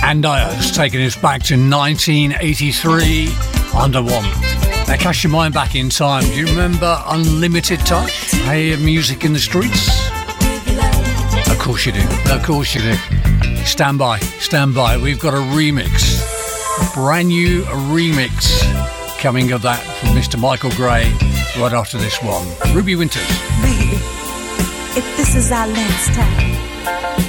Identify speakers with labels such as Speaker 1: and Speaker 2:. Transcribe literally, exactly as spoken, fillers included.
Speaker 1: And Dio's taking us back to nineteen eighty-three, Under One. Now cast your mind back in time. Do you remember Unlimited Touch? Hey, music in the streets? Of course you do. Of course you do. Stand by, stand by. We've got a remix, a brand new remix coming of that from Mister Michael Gray right after this one. Ruby Winters.
Speaker 2: Baby, if this is our last time,